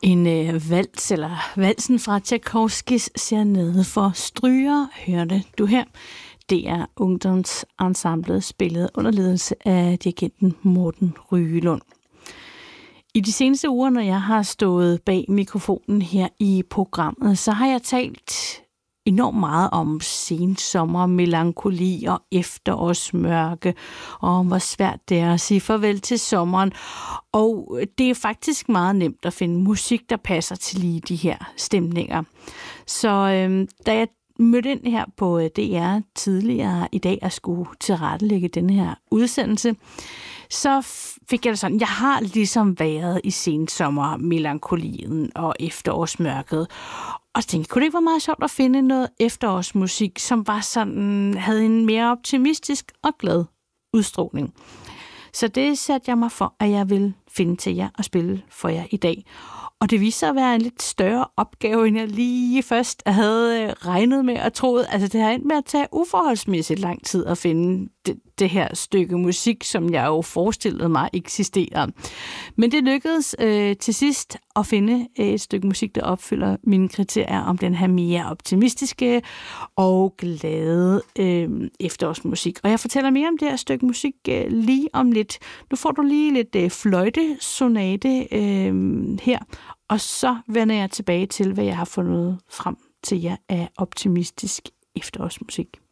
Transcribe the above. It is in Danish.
Vals eller valsen fra Tchaikovskys Serenade for strygere, hørte du her. Det er ungdomsensemblet spillet under ledelse af dirigenten Morten Ryelund. I de seneste uger, når jeg har stået bag mikrofonen her i programmet, så har jeg talt enormt meget om sensommer, melankoli og efterårsmørke, og om hvor svært det er at sige farvel til sommeren. Og det er faktisk meget nemt at finde musik, der passer til lige de her stemninger. Så da jeg mødte ind her på DR tidligere i dag og skulle tilrettelægge den her udsendelse, så fik jeg det sådan, jeg har ligesom været i sensommer, melankolien og efterårsmørket. Og så tænkte jeg, kunne det ikke være meget sjovt at finde noget efterårsmusik, som var sådan, havde en mere optimistisk og glad udstråling. Så det satte jeg mig for, at jeg ville finde til jer og spille for jer i dag. Og det viste sig at være en lidt større opgave, end jeg lige først havde regnet med og troet. Altså det har endt med at tage uforholdsmæssigt lang tid at finde det her stykke musik, som jeg jo forestillede mig eksisterer. Men det lykkedes til sidst at finde et stykke musik, der opfylder mine kriterier om den her mere optimistiske og glade efterårsmusik. Og jeg fortæller mere om det her stykke musik lige om lidt. Nu får du lige lidt fløjtesonate her, og så vender jeg tilbage til, hvad jeg har fundet frem til jer af optimistisk efterårsmusik.